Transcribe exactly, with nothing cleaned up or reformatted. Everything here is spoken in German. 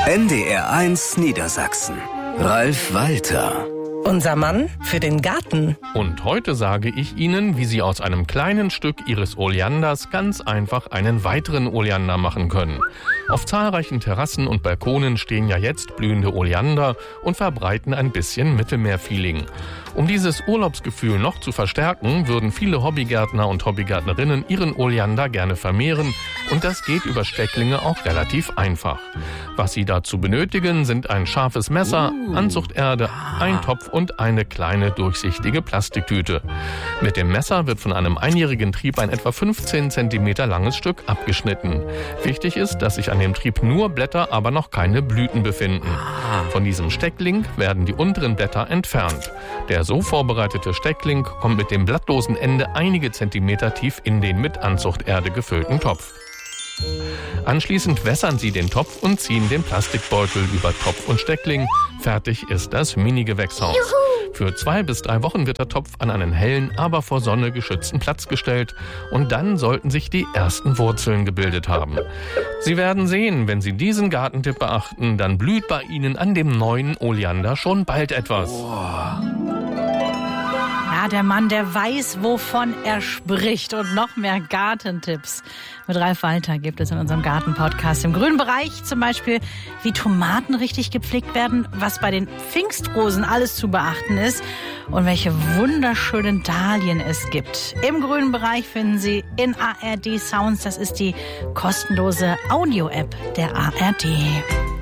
N D R eins Niedersachsen. Ralf Walter. Unser Mann für den Garten. Und heute sage ich Ihnen, wie Sie aus einem kleinen Stück Ihres Oleanders ganz einfach einen weiteren Oleander machen können. Auf zahlreichen Terrassen und Balkonen stehen ja jetzt blühende Oleander und verbreiten ein bisschen Mittelmeerfeeling. Um dieses Urlaubsgefühl noch zu verstärken, würden viele Hobbygärtner und Hobbygärtnerinnen ihren Oleander gerne vermehren. Und das geht über Stecklinge auch relativ einfach. Was Sie dazu benötigen, sind ein scharfes Messer, Anzuchterde, ein Topf und eine kleine durchsichtige Plastiktüte. Mit dem Messer wird von einem einjährigen Trieb ein etwa fünfzehn Zentimeter langes Stück abgeschnitten. Wichtig ist, dass sich an dem Trieb nur Blätter, aber noch keine Blüten befinden. Von diesem Steckling werden die unteren Blätter entfernt. Der so vorbereitete Steckling kommt mit dem blattlosen Ende einige Zentimeter tief in den mit Anzuchterde gefüllten Topf. Anschließend wässern Sie den Topf und ziehen den Plastikbeutel über Topf und Steckling. Fertig ist das Mini-Gewächshaus. Für zwei bis drei Wochen wird der Topf an einen hellen, aber vor Sonne geschützten Platz gestellt. Und dann sollten sich die ersten Wurzeln gebildet haben. Sie werden sehen, wenn Sie diesen Gartentipp beachten, dann blüht bei Ihnen an dem neuen Oleander schon bald etwas. Ja, der Mann, der weiß, wovon er spricht. Und noch mehr Gartentipps mit Ralf Walter gibt es in unserem Garten-Podcast. Im grünen Bereich zum Beispiel, wie Tomaten richtig gepflegt werden, was bei den Pfingstrosen alles zu beachten ist und welche wunderschönen Dahlien es gibt. Im grünen Bereich finden Sie in A R D Sounds, das ist die kostenlose Audio-App der A R D.